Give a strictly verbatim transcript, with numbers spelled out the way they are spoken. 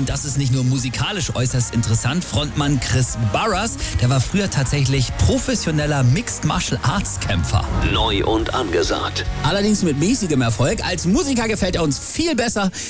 Und das ist nicht nur musikalisch äußerst interessant. Frontmann Chris Barras, der war früher tatsächlich professioneller Mixed Martial Arts Kämpfer. Neu und angesagt. Allerdings mit mäßigem Erfolg. Als Musiker gefällt er uns viel besser.